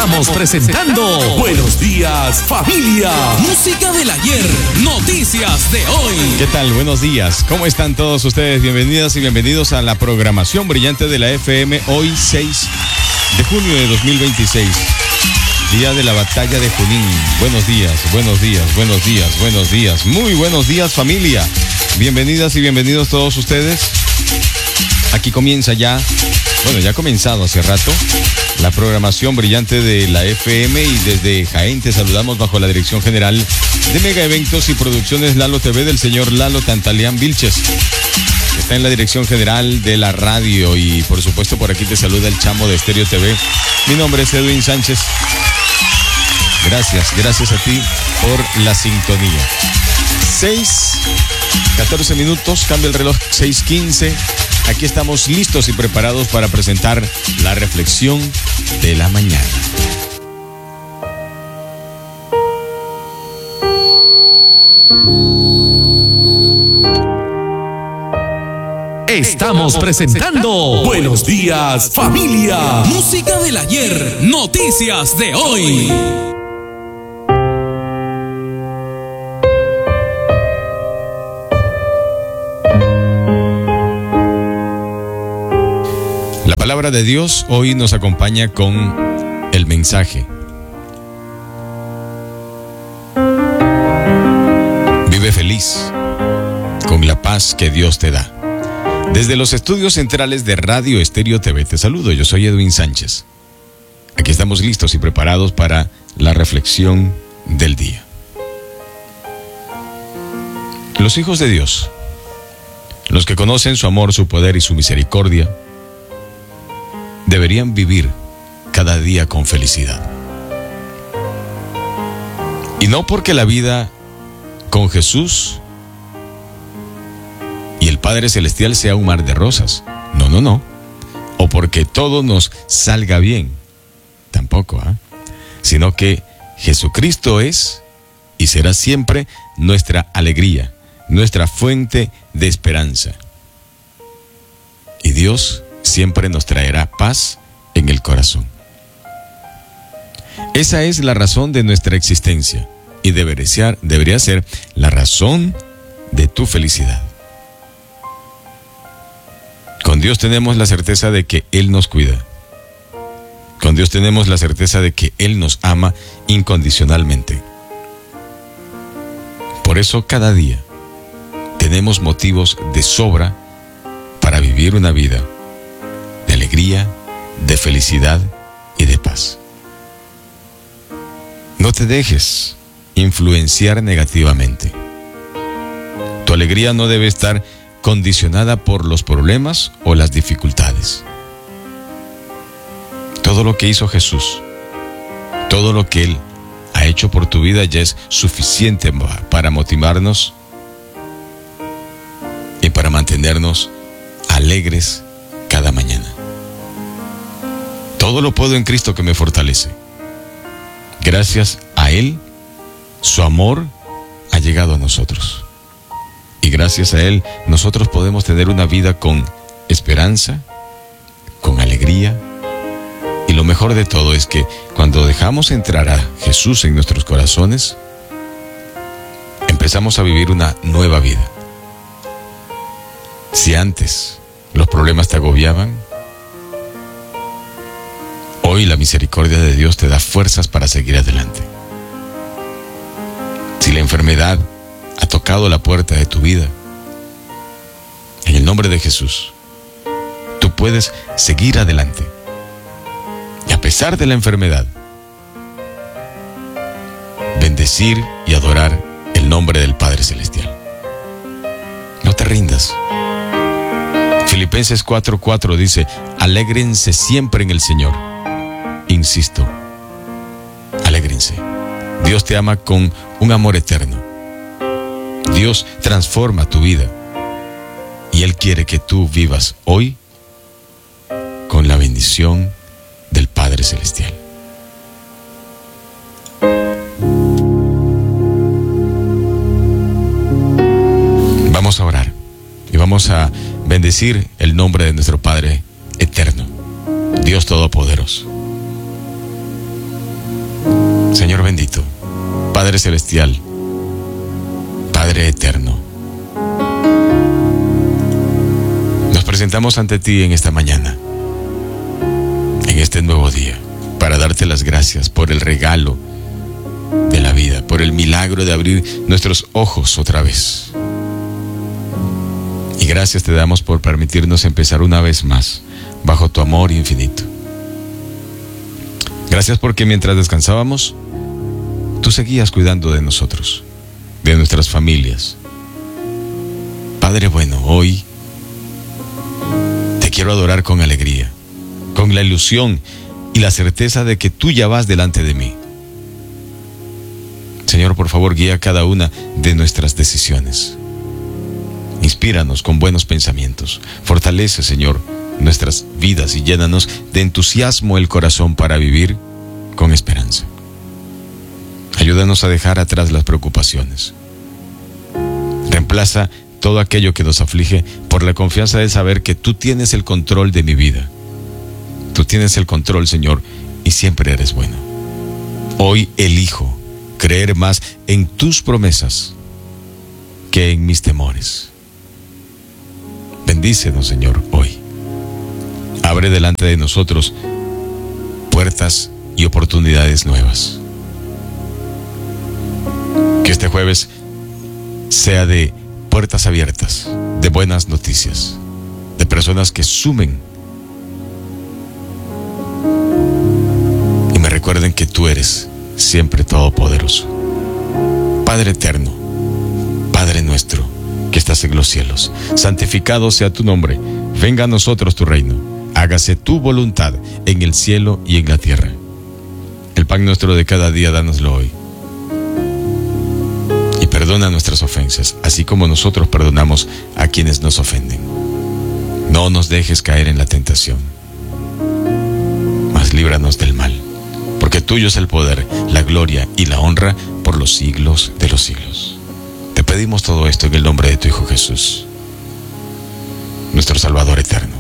Estamos presentando Buenos Días, Familia. Música del ayer, noticias de hoy. ¿Qué tal? Buenos días. ¿Cómo están todos ustedes? Bienvenidas y bienvenidos a la programación brillante de la FM. Hoy 6 de junio de 2026. Día de la batalla de Junín. Buenos días, buenos días, buenos días, buenos días. Muy buenos días, familia. Bienvenidas y bienvenidos todos ustedes. Aquí comienza ya, ya ha comenzado hace rato, la programación brillante de la FM, y desde Jaén te saludamos bajo la dirección general de Mega Eventos y Producciones Lalo TV del señor Lalo Tantaleán Vilches. Está en la dirección general de la radio, y por supuesto por aquí te saluda el chamo de Estéreo TV. Mi nombre es Edwin Sánchez. Gracias a ti por la sintonía. 6:14 minutos, cambia el reloj, 6:15. Aquí estamos listos y preparados para presentar la reflexión de la mañana. Estamos presentando Buenos Días, Familia. Música del ayer, noticias de hoy. La palabra de Dios hoy nos acompaña con el mensaje. Vive feliz con la paz que Dios te da. Desde los estudios centrales de Radio Estéreo TV te saludo. Yo soy Edwin Sánchez. Aquí estamos listos y preparados para la reflexión del día. Los hijos de Dios, los que conocen su amor, su poder y su misericordia, deberían vivir cada día con felicidad. Y no porque la vida con Jesús y el Padre Celestial sea un mar de rosas. No. O porque todo nos salga bien. Tampoco, sino que Jesucristo es y será siempre nuestra alegría, nuestra fuente de esperanza. Y Dios siempre nos traerá paz en el corazón. Esa es la razón de nuestra existencia y debería ser la razón de tu felicidad. Con Dios tenemos la certeza de que Él nos cuida. Con Dios tenemos la certeza de que Él nos ama incondicionalmente. Por eso cada día tenemos motivos de sobra para vivir una vida de alegría, de felicidad y de paz. No te dejes influenciar negativamente. Tu alegría no debe estar condicionada por los problemas o las dificultades. Todo lo que hizo Jesús, todo lo que Él ha hecho por tu vida ya es suficiente para motivarnos y para mantenernos alegres cada mañana. Todo lo puedo en Cristo que me fortalece. Gracias a Él, su amor ha llegado a nosotros. Y gracias a Él, nosotros podemos tener una vida con esperanza, con alegría. Y lo mejor de todo es que cuando dejamos entrar a Jesús en nuestros corazones, empezamos a vivir una nueva vida. Si antes los problemas te agobiaban, hoy la misericordia de Dios te da fuerzas para seguir adelante. Si la enfermedad ha tocado la puerta de tu vida, en el nombre de Jesús, tú puedes seguir adelante. Y a pesar de la enfermedad, bendecir y adorar el nombre del Padre Celestial. No te rindas. Filipenses 4:4 dice: alégrense siempre en el Señor. Insisto, alégrense. Dios te ama con un amor eterno. Dios transforma tu vida y Él quiere que tú vivas hoy con la bendición del Padre Celestial. Vamos a orar y vamos a bendecir el nombre de nuestro Padre eterno, Dios Todopoderoso. Señor bendito, Padre celestial, Padre eterno, nos presentamos ante ti en esta mañana, en este nuevo día, para darte las gracias por el regalo de la vida, por el milagro de abrir nuestros ojos otra vez. Y gracias te damos por permitirnos empezar una vez más bajo tu amor infinito. Gracias porque mientras descansábamos, tú seguías cuidando de nosotros, de nuestras familias. Padre bueno, hoy te quiero adorar con alegría, con la ilusión y la certeza de que tú ya vas delante de mí. Señor, por favor, guía cada una de nuestras decisiones. Inspíranos con buenos pensamientos. Fortalece, Señor, nuestras vidas y llénanos de entusiasmo el corazón para vivir con esperanza. Ayúdanos a dejar atrás las preocupaciones. Reemplaza todo aquello que nos aflige por la confianza de saber que tú tienes el control de mi vida. Tú tienes el control, Señor, y siempre eres bueno. Hoy elijo creer más en tus promesas que en mis temores. Bendícenos, Señor, hoy. Abre delante de nosotros puertas y oportunidades nuevas. Que este jueves sea de puertas abiertas, de buenas noticias, de personas que sumen y me recuerden que tú eres siempre todopoderoso. Padre eterno, Padre nuestro, que estás en los cielos, santificado sea tu nombre, venga a nosotros tu reino, hágase tu voluntad en el cielo y en la tierra. El pan nuestro de cada día, dánoslo hoy. Y perdona nuestras ofensas, así como nosotros perdonamos a quienes nos ofenden. No nos dejes caer en la tentación, mas líbranos del mal, porque tuyo es el poder, la gloria y la honra por los siglos de los siglos. Te pedimos todo esto en el nombre de tu Hijo Jesús, nuestro Salvador eterno.